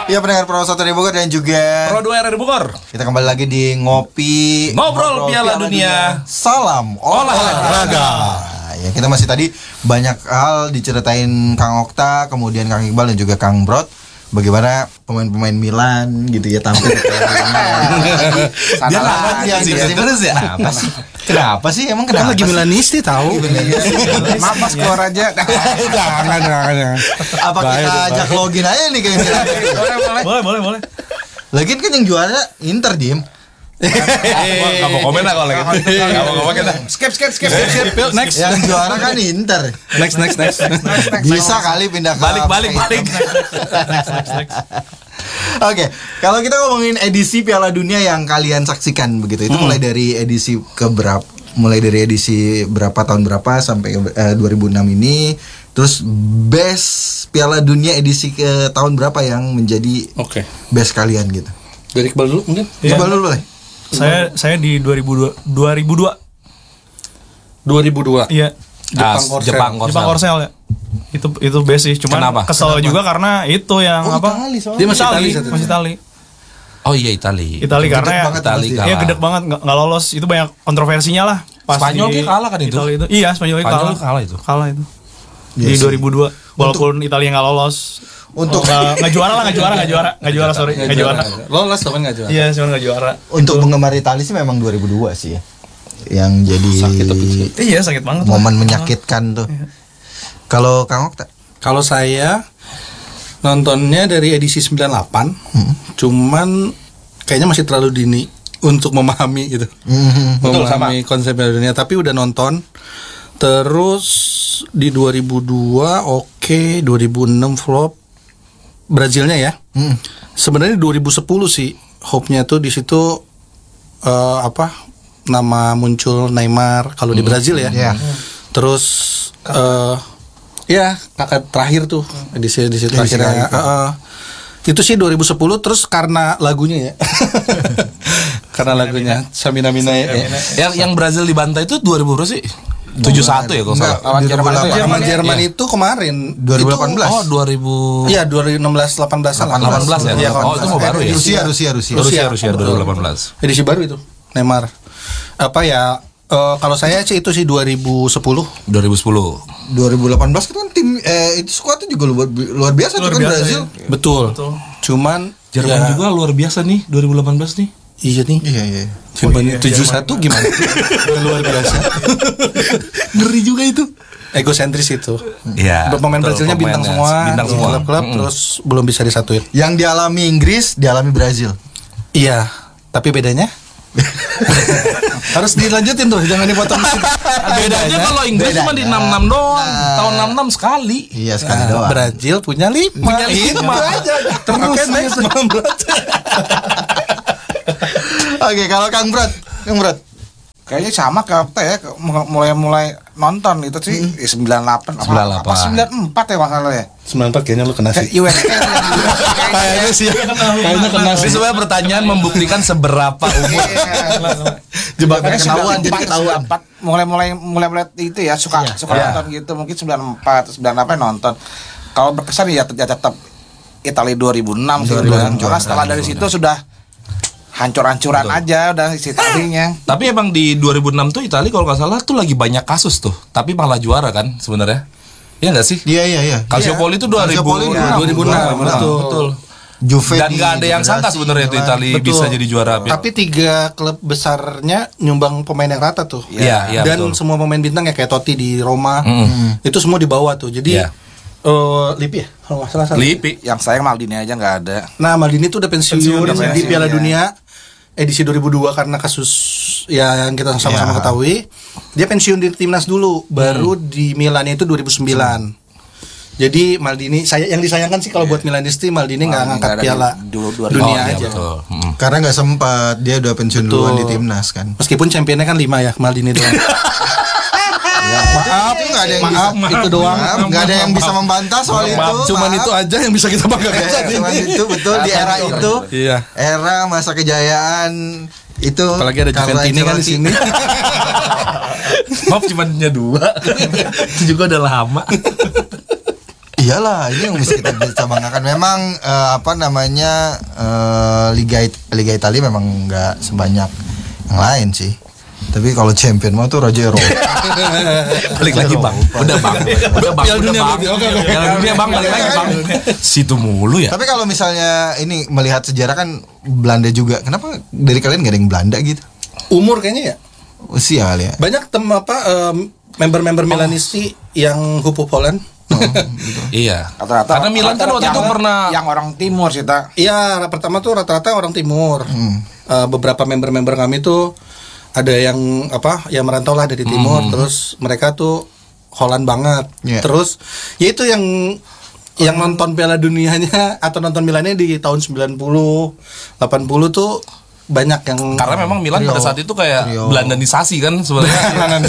Ya pendengar Pro 1 dari Bogor dan juga Pro 2 RRI Bogor. kita kembali lagi di Ngobrol Piala Dunia. Salam olahraga. Ya kita masih tadi banyak hal diceritain Kang Okta, kemudian Kang Iqbal dan juga Kang Brot. Bagaimana pemain-pemain Milan gitu ya tampil di Dia yang terus ya. Kenapa sih? Emang kenapa? Lagi Milanisti tahu. Maaf skor aja. Jangan. Apa kita ajak login aja nih kayak Milan? Boleh. Lagian kan yang juara Inter, Dim. Gak mau komen lah kalau gitu. Gak mau komen kita. Skip. Next. Yang juara kan Inter. Next. Bisa kali pindah ke Balik. Oke, kalau kita ngomongin edisi Piala Dunia yang kalian saksikan begitu, itu mulai dari edisi berapa tahun berapa sampai 2006 ini, terus best Piala Dunia edisi ke tahun berapa yang menjadi Oke. best kalian gitu. Dari Iqbal dulu mungkin. Coba dulu boleh. Saya di 2002. 2002. Iya. Jepang Korsel ya. Itu best sih. Cuman Kenapa? kesel juga karena itu yang Dia masih Itali saat itu. Masih Itali. Oh iya Itali karena ya Itali iya kalah. gede banget nggak lolos. Itu banyak kontroversinya lah. Pas Spanyol di dia kalah kan itu? Itali itu. Iya, Spanyol kalah itu. Kalah itu. Iya Di sih. 2002 walaupun Italia nggak lolos. Untuk nggak juara, sorry. Nggak juara. Lolos tapi enggak juara. Iya, cuma nggak juara. untuk penggemar Italia sih memang 2002 sih ya. Yang jadi Sakit tapi sih. Iya, sakit banget. momen menyakitkan tuh. Kalau Kang Okta? Kalau saya nontonnya dari edisi 98, cuman kayaknya masih terlalu dini untuk memahami gitu. Memahami konsep Piala Dunia, tapi udah nonton. Terus di 2002 oke, 2006 flop. Brazilnya ya. Sebenarnya 2010 sih hope-nya tuh di situ nama muncul Neymar kalau di Brazil ya. Iya. Terus ya kakak terakhir tuh edisi terakhirnya. Itu sih 2010 terus karena lagunya ya. Karena lagunya Samina Mina ya. Yang Brazil dibantai itu 2000 berapa sih? 71 ya kalau salah. Lawan Jerman itu ya. Sama Jerman itu kemarin 2018. Oh 2000. Iya 2016 18 18 ya. Iya, Oh itu mau baru ya. Rusia 2018. edisi baru itu Neymar. Apa ya? Kalau saya sih itu sih 2010. 2010. 2018 kan tim itu skuadnya juga luar biasa tuh kan biasa, Brazil. ya. Betul. Cuman Jerman juga luar biasa nih 2018 nih. iya nih. Iya. Jerman 71 gimana? Luar biasa. Ngeri juga itu. Egosentris itu. Iya. Pemain Brazilnya bintang semua. Bintang semua. Klub-klub terus belum bisa disatuin. Yang dialami Inggris, dialami Brazil. Iya, tapi bedanya harus dilanjutin tuh, jangan dipotong. Bedanya kalau Inggris cuma di 66 doang. Tahun 66 sekali. Iya sekali doang. Brazil punya 5. Itu aja. Terus next. Oke, kalau Kang Brot. Kayaknya sama kayak apa ya, mulai nonton itu sih 98 apa 94 ya masalahnya. 94 kayaknya lu kena sih. US Kayaknya sih. Kayaknya kena Ini sih. sebenarnya pertanyaan membuktikan seberapa umur. Jebakan ketahuan jadi ketahuan. mulai itu ya suka nonton gitu, mungkin 94 98 nonton. Kalau berkesan ya tetap Italia 2006 sih. Karena setelah dari situ sudah hancur-hancuran aja udah isi tadinya. Tapi emang di 2006 tuh Italia kalau nggak salah tuh lagi banyak kasus tuh, tapi malah juara kan sebenarnya. Iya nggak sih? Iya. Calciopoli itu 2006. Betul. Juve Dan nggak ada yang sangka sebenarnya itu Italia bisa jadi juara. Tapi 3 klub besarnya nyumbang pemain yang rata tuh. Iya, Dan betul. semua pemain bintang ya kayak Totti di Roma. Itu semua di bawah tuh. Jadi Iya. Lippi ya kalau nggak salah. Lippi. Yang sayang Maldini aja nggak ada. Nah, Maldini tuh udah pensiun di Piala Dunia edisi 2002 karena kasus ya yang kita sama-sama ketahui. Dia pensiun di timnas dulu, baru di Milannya itu 2009. Jadi Maldini yang disayangkan sih kalau buat Milanisti Maldini nggak ngangkat piala dunia aja. Betul. Karena nggak sempat, dia udah pensiun duluan di timnas kan. Meskipun championnya kan 5 ya Maldini doang. Maaf, nggak ada yang itu doang. nggak ada yang bisa membantah soal itu. Cuman Maaf. itu aja yang bisa kita banggakan saat Cuman ini. itu betul di era itu. Iya. Era masa kejayaan itu. Apalagi ada Carlo Juventini kan di Ancelotti. sini. Maaf cuma punya 2. Itu juga udah lama. Iyalah, ini yang bisa kita bisa banggakan. Memang apa namanya Liga Italia memang nggak sebanyak yang lain sih. Tapi kalau champion mah tuh Raja Eropa. Balik lagi bang. Udah bang. Piala dunia berarti. Oke. Piala dunia bang, balik lagi bang. Situ mulu ya. Tapi kalau misalnya ini melihat sejarah kan Belanda juga. Kenapa dari kalian gak ada yang Belanda gitu? Umur kayaknya ya. Usia kali ya. Banyak member-member Milanisti yang hupu Poland. Gitu. Iya. Rata-rata Karena Milan kan waktu itu pernah yang orang timur sih tak. Iya, pertama tuh rata-rata orang timur. Beberapa member-member kami tuh ada yang yang merantau lah dari timur, terus mereka tuh Holland banget. Yeah. Terus ya itu yang nonton Piala Dunianya atau nonton Milannya di tahun 90, 80 tuh banyak yang karena memang Milan pada saat itu kayak Belandanisasi kan sebenarnya.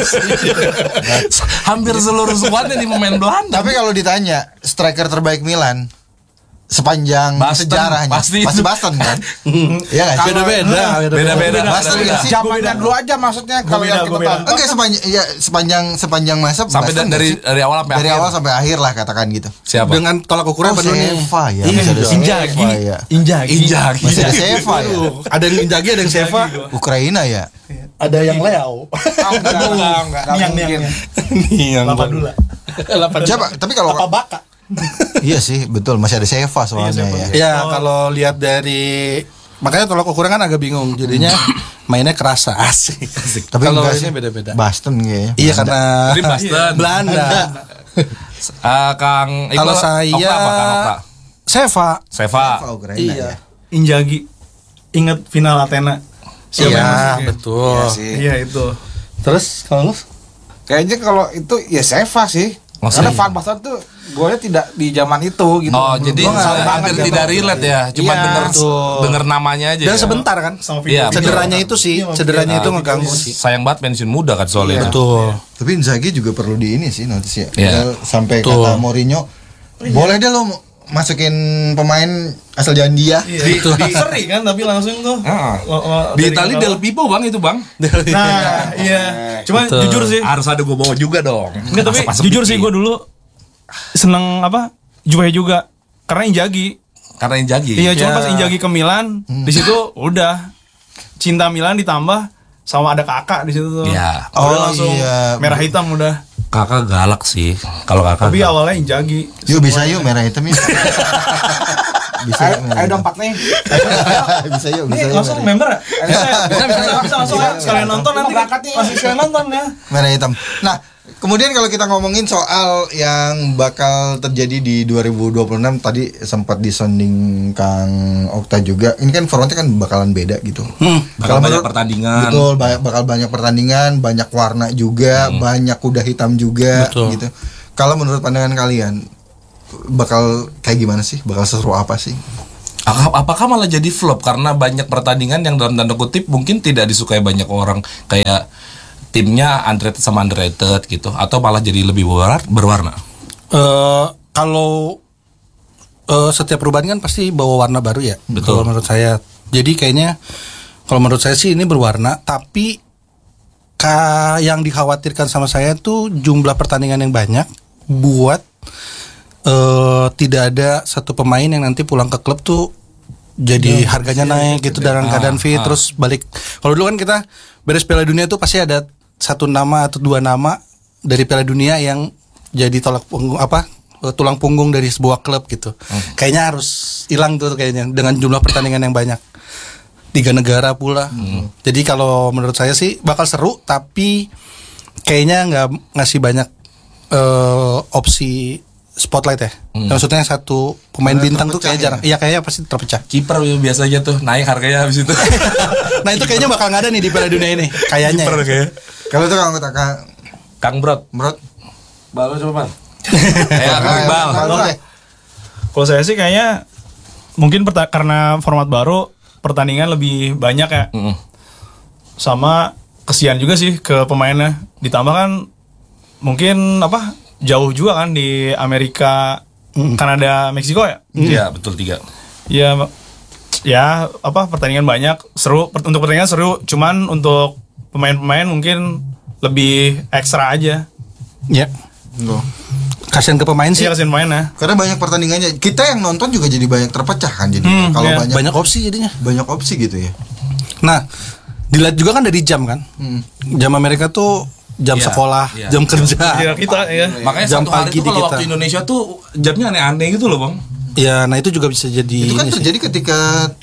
Hampir seluruh skuadnya di pemain Belanda. Tapi kalau ditanya striker terbaik Milan sepanjang Basten, sejarahnya pasti Basten kan? Iya nggak sih? Beda-beda. Basten nggak sih? Zamannya dulu aja maksudnya kalau yang kita tonton. Oke, sepanjang masa Sampai Basten dari nggak sih? awal sampai dari akhir. awal sampai akhir lah katakan gitu. Siapa? dengan tolak ukurnya apa dulu nih? Seva ya. Iya, Masih ada Inzaghi. Seva ya. Inzaghi. Masih ada Seva ya. Ada yang Inzaghi, ada yang Seva, Ukraina ya. ada yang Leo. Enggak mungkin. Yang Lapadula. Siapa? Tapi kalau apa Baka? iya sih, betul masih ada Seva soalnya ya. Ya kalau lihat dari makanya tolak ukurnya kan agak bingung, jadinya mainnya kerasa asik. Tapi kalau enggak ini sih. beda-beda. Basten kayaknya. Iya karena Dari Basten. Belanda. Kang Iqbal, Kalau saya Okta apa, Kang Okta? Seva. Seva. Ukraina Iya. ya. Inzaghi. Ingat final Athena. Siapa yang Iya, masukin? betul. Iya sih. Iya itu. Terus kalau lu? Kayaknya kalau itu ya Seva sih. Maksudnya? Karena Van Basten tuh golnya tidak di zaman itu gitu. Oh, jadi Gua nggak hampir banget tidak gitu. relate ya. Cuma Iya, denger namanya aja. Dan ya. sebentar kan? Sama Iya, video. Cederanya itu sih, cederanya itu ngeganggu sih. Sayang banget pensiun muda kan soalnya. Betul. Tapi Inzaghi juga perlu di ini sih notice ya. Iya. Padahal sampai Betul. kata Mourinho, boleh deh lo masukin pemain asal Jandia. Di seri kan tapi langsung tuh. Di Itali Del Pipo bang itu bang. Nah, iya. Cuma Betul. jujur sih. Harus ada gue bawa juga dong. Enggak, tapi Masuk-masuk jujur dikit. sih gue dulu seneng Juve juga karena Inzaghi. Karena Inzaghi. Iya, cuma Ya. pas Inzaghi ke Milan, di situ udah cinta Milan ditambah sama ada kakak di situ tuh. Iya. Udah Oh, langsung iya. merah hitam udah. Kakak galak sih. Kalau kakak. Tapi awalnya Inzaghi. Yuk bisa yuk merah hitam yuk. Bisa yuk, merah Ayo hitam. dong Pak nih. Bisa yuk, Ini bisa yuk. langsung merah- member ya? Bisa langsung ya. Sekalian nonton nanti berangkat nih. masih sekalian nonton ya. Merah hitam. Nah, kemudian kalau kita ngomongin soal yang bakal terjadi di 2026 tadi sempat disonding Kang Okta juga. Ini kan formatnya kan bakalan beda gitu. Bakal Kalau banyak menurut- pertandingan. Betul, bakal banyak pertandingan, banyak warna juga, banyak kuda hitam juga Betul. gitu. Kalau menurut pandangan kalian bakal kayak gimana sih? Bakal seru apa sih? Apakah malah jadi flop karena banyak pertandingan yang dalam tanda kutip mungkin tidak disukai banyak orang, kayak timnya underrated sama underrated gitu, atau malah jadi lebih berwarna? Kalau setiap perubahan kan pasti bawa warna baru ya. Betul. Kalau menurut saya. Jadi kayaknya kalau menurut saya sih ini berwarna, tapi yang dikhawatirkan sama saya tuh jumlah pertandingan yang banyak buat tidak ada satu pemain yang nanti pulang ke klub tuh jadi harganya naik gitu dalam keadaan fit terus balik. Kalau dulu kan kita beres Piala Dunia tuh pasti ada satu nama atau dua nama dari Piala Dunia yang jadi tulang punggung dari sebuah klub gitu. Kayaknya harus hilang tuh kayaknya dengan jumlah pertandingan yang banyak. 3 negara pula. Jadi kalau menurut saya sih bakal seru, tapi kayaknya nggak ngasih banyak opsi spotlight ya. Maksudnya satu pemain bintang tuh terpecah kayak ya? jarang. Iya kayaknya pasti terpecah. Kiper biasanya tuh naik harganya habis itu. Nah itu kayaknya bakal nggak ada nih di Piala Dunia ini. Kayaknya. Kiper Ya. kayak. Kalau itu Kang Okta, Kang Brot. menurut Baru coba. Ya, Kang Iqbal. Oke. Kalau saya sih kayaknya mungkin karena format baru pertandingan lebih banyak ya. Sama kesian juga sih ke pemainnya. Ditambah kan mungkin jauh juga kan di Amerika, Kanada, Meksiko ya. Iya, betul 3. Ya pertandingan banyak seru, untuk pertandingan seru, cuman untuk pemain-pemain mungkin lebih ekstra aja. Ya. Kasian ke pemain sih. Iya kasihan mainnya. Karena banyak pertandingannya. Kita yang nonton juga jadi banyak terpecah kan jadi. Kalau iya. banyak Banyak opsi jadinya. banyak opsi gitu ya. Nah, dilihat juga kan dari jam kan. Jam Amerika tuh jam Iya, sekolah, iya. jam kerja. Iya kita ya. Makanya Jam satu hari pagi itu di kalau kita. waktu Indonesia tuh jamnya aneh-aneh gitu loh bang. Ya, nah itu juga bisa jadi Itu kan ini sih. terjadi ketika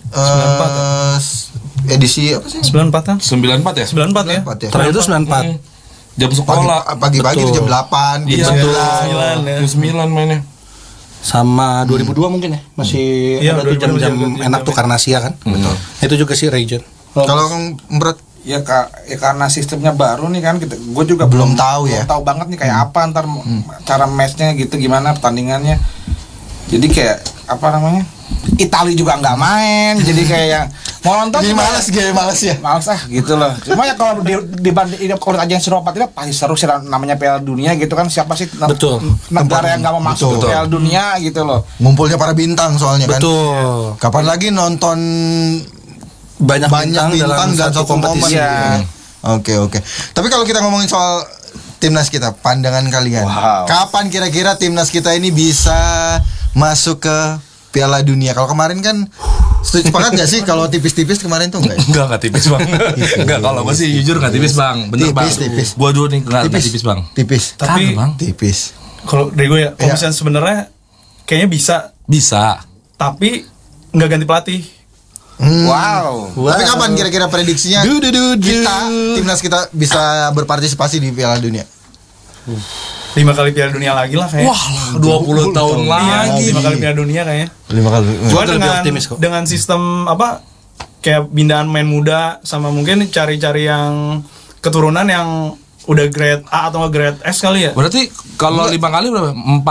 94 edisi apa sih? 94 kan? 94 ya? 94 ya. 94 ya. Terakhir itu 94. Jam sekolah. Pagi-pagi Betul. jam 8, Iya, jam 9. 9 ya. Jam 9 mainnya. Sama 2002 mungkin ya. Masih Iya, ada tuh 2002 jam-jam jam-jam enak tuh karena Asia kan. Betul. Itu juga sih region. Kalau Kang Berat Ya, karena sistemnya baru nih kan gue juga Belum tahu ya. belum tahu banget nih kayak apa ntar cara matchnya gitu gimana pertandingannya. Jadi kayak apa namanya? Itali juga nggak main. Jadi kayak yang mau nonton jadi juga males ya. males gitu loh. Cuma ya kalau dibanding kalau aja yang Eropa itu pasti seru sih namanya Piala Dunia gitu kan, siapa sih Betul. negara yang nggak mau masuk Betul. ke Piala Dunia gitu loh. Ngumpulnya para bintang soalnya kan. Betul. Kapan lagi nonton Banyak bintang dalam satu kompetisi. Iya. Oke. Tapi kalau kita ngomongin soal timnas kita, pandangan kalian. Wow. Kapan kira-kira timnas kita ini bisa masuk ke Piala Dunia? Kalau kemarin kan sepakat gak sih kalau tipis-tipis kemarin tuh enggak? Enggak tipis bang. Enggak, kalau gue sih jujur enggak tipis bang. Bener bang. Tipis. Gua dulu nih enggak tipis bang. Tipis. Tapi- Kagak, bang. Tipis. Kalau dari gue ya, kalau Iya. misalnya sebenarnya kayaknya bisa, tapi nggak ganti pelatih. Wow. Tapi kapan kira-kira prediksinya kita timnas kita bisa berpartisipasi di Piala Dunia? 5 kali Piala Dunia lagi lah kayaknya. Wah, 20 tahun Iya, lagi. 5 kali Piala Dunia kayaknya. 5 kali. Cuma Lebih dengan optimis kok. dengan sistem apa kayak pindahan main muda sama mungkin cari-cari yang keturunan yang udah grade A atau nggak grade S kali ya. Berarti kalau 5 kali berapa?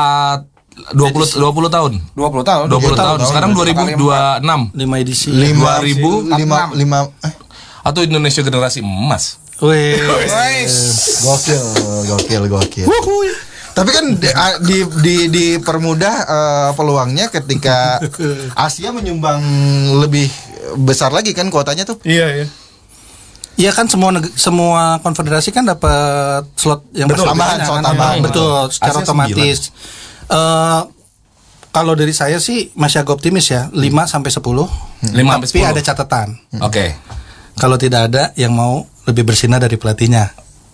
20 tahun. 20 tahun. 20 tahun. Sekarang 2026. 5 edisi. 5 Atau Indonesia generasi emas. Wih. Gokil. Tapi kan dipermudah peluangnya ketika Asia menyumbang lebih besar lagi kan kuotanya tuh. Iya. Iya kan semua konfederasi kan dapat slot yang Betul, bersamaan, slot kan? tambahan. Betul, secara Asia otomatis. Kalau dari saya sih masih agak optimis ya, 5 sampai 10. 5 sampai Tapi 10. ada catatan. Oke. Kalau tidak ada yang mau lebih bersinar dari pelatihnya.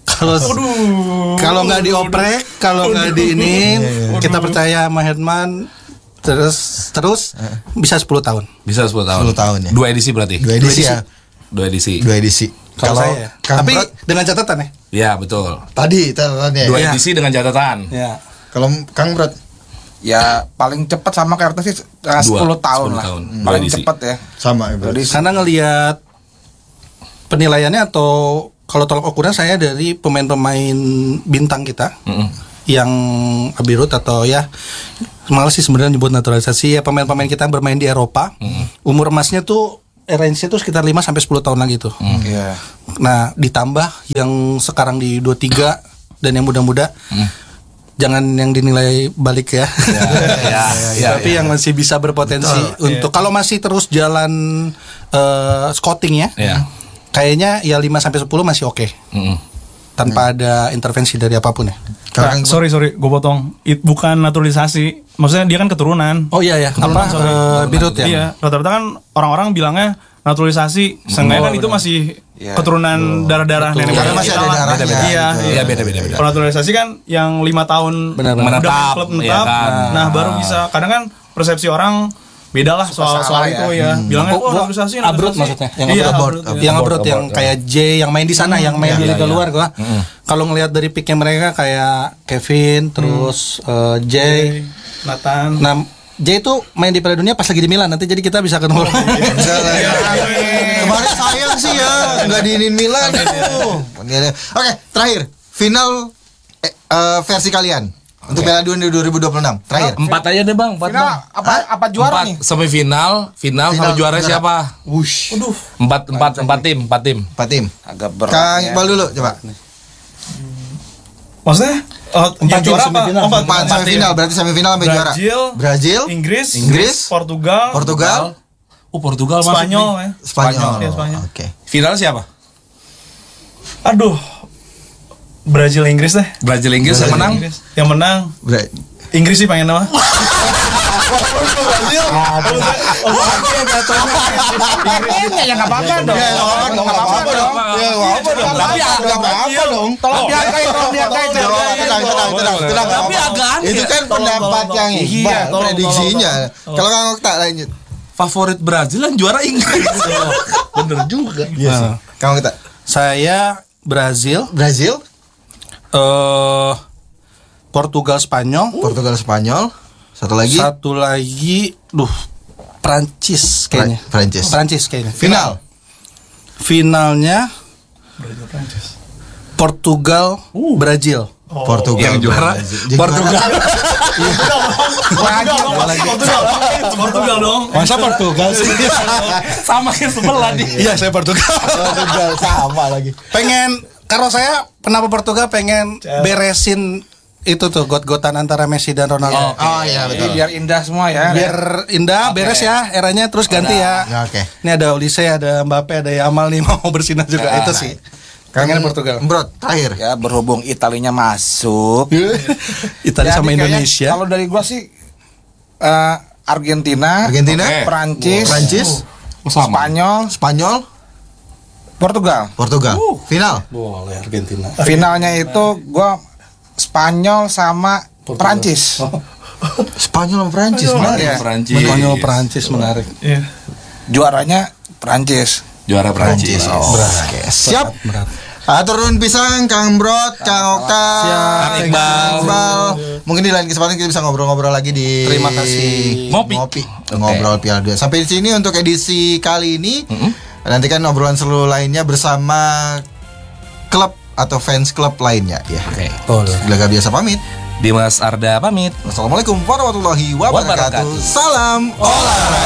Kalau nggak dioprek, kalau nggak diinin, kita percaya sama Herman terus bisa 10 tahun. Bisa 10 tahun. 10 tahun ya. 2 edisi berarti. 2 edisi ya. 2 edisi. 2 edisi. Kalau saya, tapi dengan catatan ya. Ya, betul. tadi catatannya. 2 Iya. edisi dengan catatan. Ya. Kalau Kang Berat Ya paling cepat sama kayak sih 10 tahun 10 lah. tahun. Paling Edisi. cepat ya. sama ya Berat. Jadi Karena ngelihat penilaiannya atau kalau tolak ukurnya saya dari pemain-pemain bintang kita yang abirut atau ya malah sih sebenarnya nyebut naturalisasi ya pemain-pemain kita yang bermain di Eropa umur emasnya tuh range-nya tuh sekitar 5 sampai 10 tahun lagi tuh. Iya. Nah, ditambah yang sekarang di 23 dan yang muda-muda jangan yang dinilai balik ya. Tapi yang masih bisa berpotensi untuk kalau masih terus jalan scouting ya. Iya. Kayaknya ya 5 sampai 10 masih oke. Tanpa ada intervensi dari apapun ya. Kang Sorry, gue potong. Bukan naturalisasi. Maksudnya dia kan keturunan. Oh iya ya. Keturunan, Apa sorry. birut ya? Iya, rata-rata kan orang-orang bilangnya naturalisasi. Seenggaknya kan itu masih Iya. keturunan darah-darah nenek Karena moyang masih kita ada lah. darahnya. Iya, gitu. iya. Iya, beda-beda. Kalau naturalisasi kan yang 5 tahun Benar-benar. udah Menetap, main klub iya menetap. kan. Nah, baru bisa. Kadang kan persepsi orang beda lah soal salah itu ya. ya. Bilangnya naturalisasi. Abroad maksudnya, yang Iya, abroad. abroad, ya. Yang abroad yang kayak J yang main di sana, yang main di liga luar gua. Kalau ngelihat dari picknya mereka kayak Kevin, terus J. Nathan. Nah, J itu main di Piala Dunia pas lagi di Milan nanti jadi kita bisa ketemu. Enggak lah ya. Kemarin sayang sih ya nggak diinin Milan. Oke, terakhir final versi kalian untuk Piala Dunia 2026. Terakhir. 4 aja deh, Bang. 4 final apa juara nih? 4 semifinal, final sama juara siapa? Wush. 4 tim. 4 tim. Agak berat. Kang ya. Iqbal dulu coba. Maksudnya yang tim juara apa? semifinal. 4 semifinal berarti semifinal sampai juara. Brazil, Inggris, Portugal, Portugal masuk Spanyol nih. ya. Spanyol. Iya, Spanyol. Oke. Final siapa? Aduh. Brazil Inggris deh. Brazil Inggris yang menang. Inggris. Yang menang Inggris sih pengen nama. Pengennya ya nggak apa-apa dong. Nggak apa-apa dong. Tapi apa dong? Tolong dihargai. Tenang. Tapi agak aneh. Itu kan pendapat yang Iqbal, prediksinya. Kalau Kang Okta lanjut. Favorit Brazil yang juara Inggris. Bener juga. Iya sih. Kang Okta. Saya Brazil, Portugal, Spanyol, Satu lagi. satu lagi, Prancis kayaknya. Prancis kayaknya. Finalnya Portugal, Brazil. Portugal. Yang juara Portugal. Portugal dong. Masa Portugal sih? sama kayak sebelah nih. Iya, saya Portugal. Sama lagi. Kalau saya kenapa Portugal pengen beresin itu tuh got-gotan antara Messi dan Ronaldo. Oh iya Jadi betul. biar indah semua ya. Biar indah, beres ya eranya, terus ganti ya. Ya, oke. Ini ada Olise, ada Mbappe, ada Yamal nih mau bersinar juga. Ya, Itu nah. sih. Pengen Portugal. Bro, terakhir. Ya berhubung Italinya masuk. Italia Jadi sama kayaknya Indonesia. Kalau dari gua sih Argentina, Oke. Prancis, Sama. Spanyol, Portugal. Final. Boleh Argentina. Finalnya itu gua Spanyol sama Prancis. Spanyol sama Prancis. menarik. Iya. Prancis. Spanyol Prancis menarik. Iya. Juaranya Prancis. Juara Prancis. Oke, siap. Berat. Turun pisang, Kang Brot, Kang Okta, Kang Iqbal. Mungkin di lain kesempatan kita bisa ngobrol-ngobrol lagi di Terima kasih. Ngopi. Ngobrol Piala Dunia. Sampai di sini untuk edisi kali ini. Nantikan obrolan seluruh lainnya bersama klub atau fans klub lainnya ya. Oke. Gelaga biasa pamit. Dimas Arda pamit. Wassalamualaikum warahmatullahi wabarakatuh. Wabarakatuh. Salam olahraga.